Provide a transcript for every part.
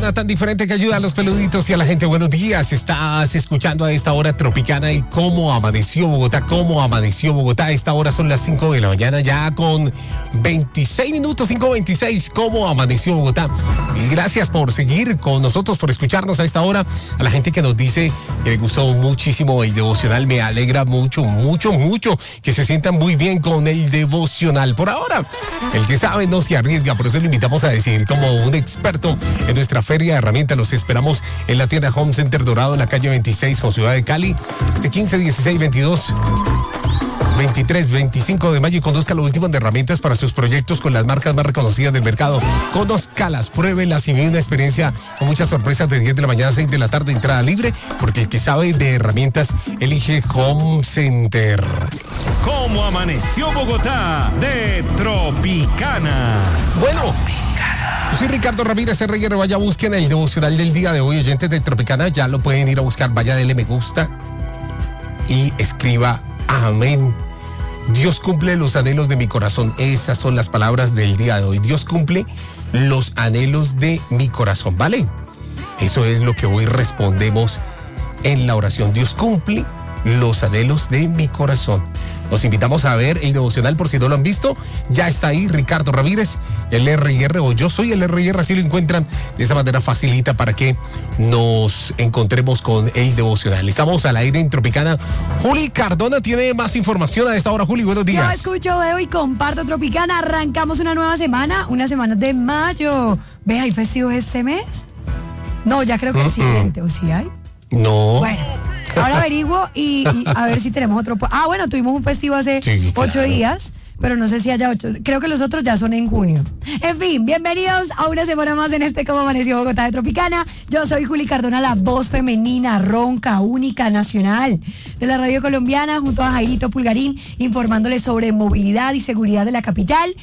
Tropicana, tan diferente que ayuda a los peluditos y a la gente. Buenos días, estás escuchando a esta hora Tropicana y cómo amaneció Bogotá, A esta hora son las 5 de la mañana, ya con 26 minutos, 5:26, cómo amaneció Bogotá. Y gracias por seguir con nosotros, por escucharnos a esta hora. A la gente que nos dice que le gustó muchísimo el devocional, me alegra mucho que se sientan muy bien con el devocional. Por ahora, el que sabe no se arriesga, por eso lo invitamos a decir como un experto en nuestra feria de herramientas. Los esperamos en la tienda Home Center Dorado, en la calle 26 con Ciudad de Cali, este 15, 16, 22, 23, 25 de mayo, y conozca lo último de herramientas para sus proyectos con las marcas más reconocidas del mercado. Conózcalas, pruébelas y vive una experiencia con muchas sorpresas de 10 de la mañana a 6 de la tarde, entrada libre, porque el que sabe de herramientas elige Home Center. ¿Cómo amaneció Bogotá? De Tropicana. Bueno, yo soy Ricardo Ramírez R. Vaya, busquen el devocional del día de hoy, oyentes de Tropicana, ya lo pueden ir a buscar, vaya, dele me gusta y escriba amén. Dios cumple los anhelos de mi corazón. Esas son las palabras del día de hoy. Dios cumple los anhelos de mi corazón, ¿vale? Eso es lo que hoy respondemos en la oración. Dios cumple los anhelos de mi corazón. Los invitamos a ver el devocional por si no lo han visto. Ya está ahí Ricardo Ramírez, el R&R, o yo soy el R&R, así lo encuentran. De esa manera facilita para que nos encontremos con el devocional. Estamos al aire en Tropicana. Juli Cardona tiene más información a esta hora. Juli, buenos días. Yo escucho, veo y comparto Tropicana. Arrancamos una nueva semana, una semana de mayo. ¿Ves, hay festivos este mes? No, ya creo que el siguiente, ¿o sí hay? No. Bueno. Ahora averiguo y a ver si tenemos otro. Bueno, tuvimos un festivo hace 8 días, pero no sé si haya 8. Creo que los otros ya son en junio. En fin, bienvenidos a una semana más en este Cómo Amaneció Bogotá de Tropicana. Yo soy Juli Cardona, la voz femenina, ronca, única, nacional de la radio colombiana, junto a Jairito Pulgarín, informándoles sobre movilidad y seguridad de la capital.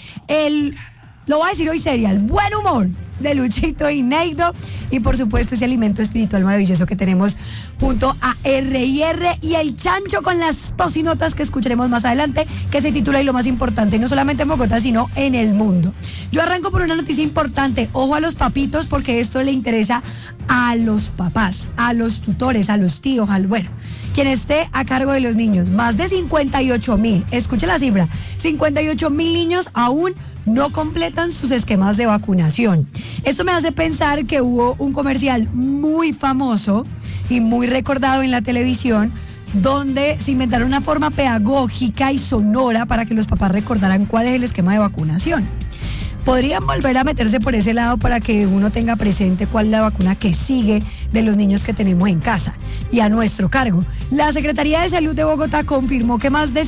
Lo voy a decir hoy seria, el buen humor de Luchito y Neido, y por supuesto ese alimento espiritual maravilloso que tenemos junto a R&R y el chancho con las tocinotas que escucharemos más adelante, que se titula Y lo más importante, no solamente en Bogotá sino en el mundo. Yo arranco por una noticia importante, ojo a los papitos, porque esto le interesa a los papás, a los tutores, a los tíos, quien esté a cargo de los niños. Más de 58,000, escuche la cifra, 58,000 niños aún no completan sus esquemas de vacunación. Esto me hace pensar que hubo un comercial muy famoso y muy recordado en la televisión, donde se inventaron una forma pedagógica y sonora para que los papás recordaran cuál es el esquema de vacunación. Podrían volver a meterse por ese lado para que uno tenga presente cuál es la vacuna que sigue de los niños que tenemos en casa y a nuestro cargo. La Secretaría de Salud de Bogotá confirmó que más de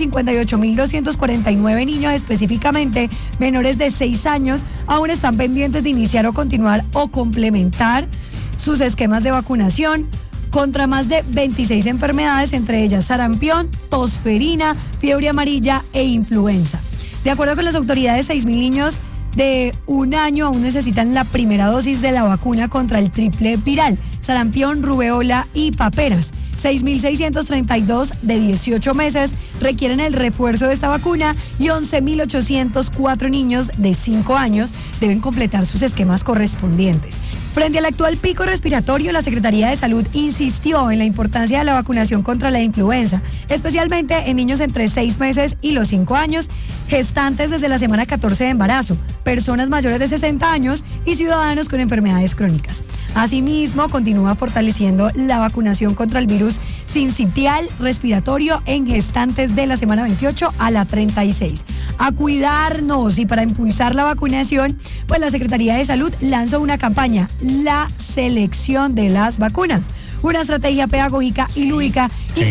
58,249 niños, específicamente menores de 6 años, aún están pendientes de iniciar o continuar o complementar sus esquemas de vacunación contra más de 26 enfermedades, entre ellas sarampión, tosferina, fiebre amarilla e influenza. De acuerdo con las autoridades, 6,000 niños de 1 año aún necesitan la primera dosis de la vacuna contra el triple viral, sarampión, rubeola y paperas. 6,632 de 18 meses requieren el refuerzo de esta vacuna y 11,804 niños de 5 años deben completar sus esquemas correspondientes. Frente al actual pico respiratorio, la Secretaría de Salud insistió en la importancia de la vacunación contra la influenza, especialmente en niños entre 6 meses y los 5 años, gestantes desde la semana 14 de embarazo, personas mayores de 60 años y ciudadanos con enfermedades crónicas. Asimismo, continúa fortaleciendo la vacunación contra el virus sincitial respiratorio en gestantes de la semana 28 a la 36. A cuidarnos, y para impulsar la vacunación, pues la Secretaría de Salud lanzó una campaña, la selección de las vacunas, una estrategia pedagógica y lúdica